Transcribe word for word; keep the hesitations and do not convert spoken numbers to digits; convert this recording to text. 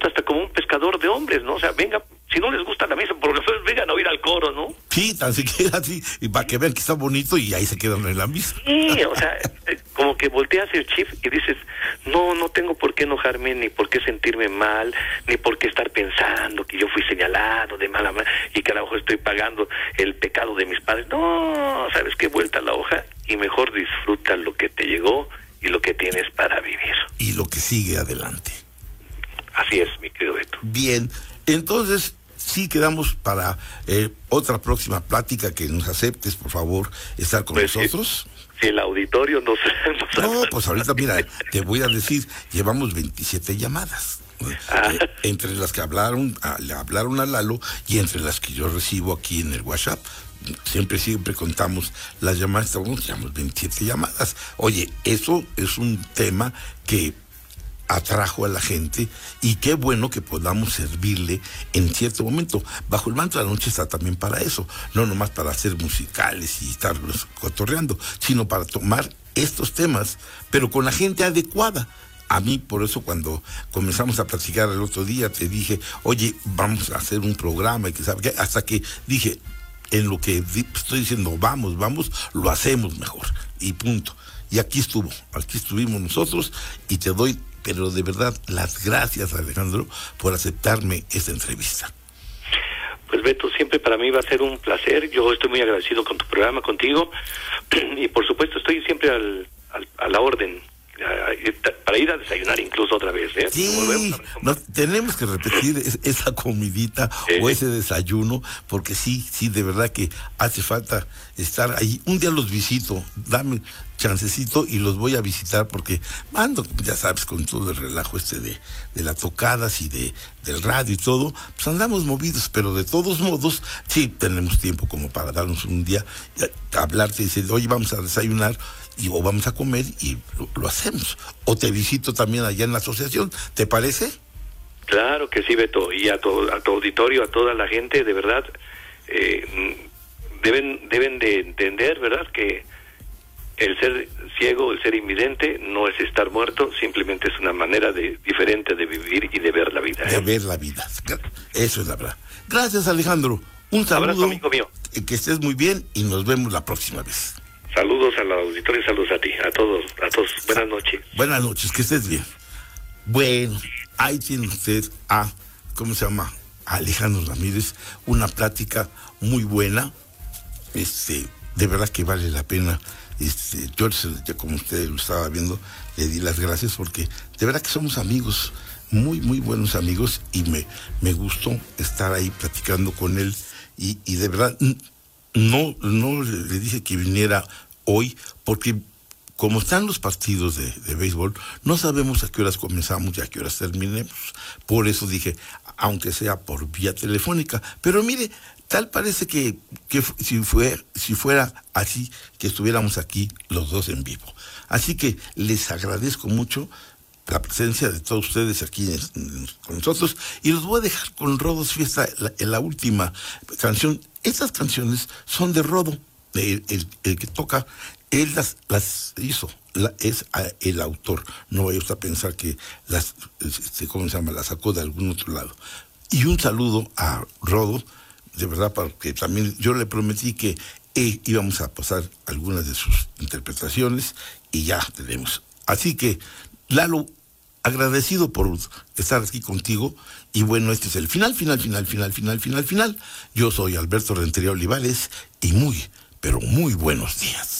comporta hasta como un pescador de hombres, ¿no? O sea, venga, si no les gusta la misa, por lo menos vengan a oír al coro, ¿no? Sí, tan siquiera así, y para que vean que está bonito y ahí se quedan en la misa. Sí, o sea, como que volteas el chip y dices, no, no tengo por qué enojarme, ni por qué sentirme mal, ni por qué estar pensando que yo fui señalado de mala manera y que a lo mejor estoy pagando el pecado de mis padres. No, ¿sabes qué? Vuelta la hoja y mejor disfruta lo que te llegó y lo que tienes para vivir. Y lo que sigue adelante. Así es, mi querido Beto. Bien, entonces sí quedamos para eh, otra próxima plática, que nos aceptes, por favor, estar con pues nosotros. Si, si el auditorio nos... nos no, pues ahorita, mira, te voy a decir, llevamos veintisiete llamadas. Ah. Eh, entre las que hablaron, a, le hablaron a Lalo y entre las que yo recibo aquí en el WhatsApp. Siempre, siempre contamos las llamadas, tenemos veintisiete llamadas. Oye, eso es un tema que atrajo a la gente y qué bueno que podamos servirle en cierto momento. Bajo el manto de la noche está también para eso, no nomás para hacer musicales y estar cotorreando, sino para tomar estos temas, pero con la gente adecuada. A mí, por eso, cuando comenzamos a platicar el otro día, te dije, oye, vamos a hacer un programa, y que sabe qué, hasta que dije, en lo que estoy diciendo, vamos, vamos, lo hacemos mejor, y punto. Y aquí estuvo, aquí estuvimos nosotros, y te doy, pero de verdad, las gracias, Alejandro, por aceptarme esta entrevista. Pues Beto, siempre para mí va a ser un placer. Yo estoy muy agradecido con tu programa, contigo, y por supuesto estoy siempre al, al, a la orden, para ir a desayunar incluso otra vez, ¿eh? Sí, no, tenemos que repetir es, esa comidita ¿Eh? o ese desayuno, porque sí, sí, de verdad que hace falta estar ahí. Un día los visito, dame chancecito y los voy a visitar, porque ando, ya sabes, con todo el relajo este de, de las tocadas y de del radio y todo, pues andamos movidos, pero de todos modos, sí, tenemos tiempo como para darnos un día, hablarte y decir, oye, vamos a desayunar, y o vamos a comer y lo, lo hacemos. O te visito también allá en la asociación, ¿te parece? Claro que sí, Beto, y a tu, a tu auditorio, a toda la gente, de verdad, eh, deben, deben de entender, ¿verdad?, que el ser ciego, el ser invidente, no es estar muerto, simplemente es una manera de, diferente de vivir y de ver la vida. ¿eh? De ver la vida, eso es la verdad. Gracias, Alejandro, un saludo. Abrazo, amigo mío. Que estés muy bien y nos vemos la próxima vez. Saludos al auditorio y saludos a ti, a todos, a todos. Buenas noches. Buenas noches, que estés bien. Bueno, ahí tiene usted a, ¿cómo se llama? A Alejandro Ramírez, una plática muy buena, este, de verdad que vale la pena. Este, yo, como usted lo estaba viendo, le di las gracias porque de verdad que somos amigos, muy, muy buenos amigos, y me, me gustó estar ahí platicando con él, y, y de verdad... No, no le dije que viniera hoy, porque como están los partidos de, de béisbol, no sabemos a qué horas comenzamos y a qué horas terminemos. Por eso dije, aunque sea por vía telefónica. Pero mire, tal parece que, que si, fue, si fuera así, que estuviéramos aquí los dos en vivo. Así que les agradezco mucho la presencia de todos ustedes aquí en, en, con nosotros, y los voy a dejar con Rodos Fiesta, la, la última canción. Estas canciones son de Rodo, el, el, el que toca, él las, las hizo, la, es a, el autor, no vaya usted a pensar que las, este, ¿cómo se llama?, las sacó de algún otro lado. Y un saludo a Rodo, de verdad, porque también yo le prometí que eh, íbamos a pasar algunas de sus interpretaciones, y ya tenemos. Así que, Lalo, agradecido por estar aquí contigo, y bueno, este es el final, final, final, final, final, final, final. Yo soy Alberto Rentería Olivares, y muy, pero muy buenos días.